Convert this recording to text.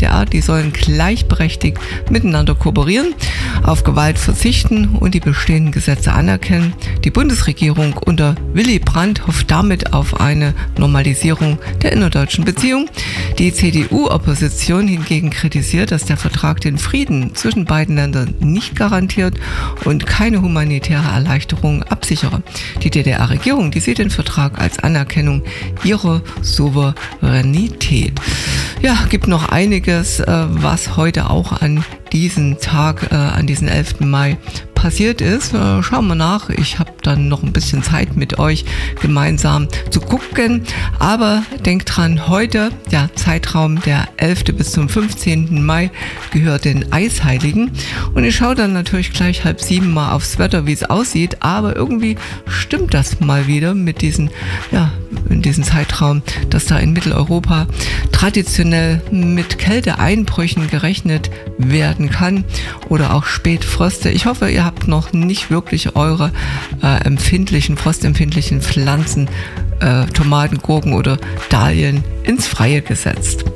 DDR, die sollen gleichberechtigt miteinander kooperieren, auf Gewalt verzichten und die bestehenden Gesetze anerkennen. Die Bundesregierung unter Willy Brandt hofft damit auf eine Normalisierung der innerdeutschen Beziehung. Die CDU-Opposition hingegen kritisiert, dass der Vertrag den Frieden zwischen beiden Ländern nicht garantiert und keine humanitäre Erleichterung absichere. Die DDR-Regierung, die sieht den Vertrag als Anerkennung ihrer Souveränität. Ja, gibt noch einiges, was heute auch an diesen Tag, an diesen 11. Mai passiert ist. Schauen wir nach. Ich habe dann noch ein bisschen Zeit mit euch gemeinsam zu gucken. Aber denkt dran, heute, der Zeitraum der 11. bis zum 15. Mai gehört den Eisheiligen. Und ich schaue dann natürlich gleich 6:30 mal aufs Wetter, wie es aussieht. Aber irgendwie stimmt das mal wieder mit diesen, in diesem Zeitraum, dass da in Mitteleuropa traditionell mit Kälteeinbrüchen gerechnet werden kann oder auch Spätfröste. Ich hoffe, ihr habt noch nicht wirklich eure frostempfindlichen Pflanzen, Tomaten, Gurken oder Dahlien ins Freie gesetzt.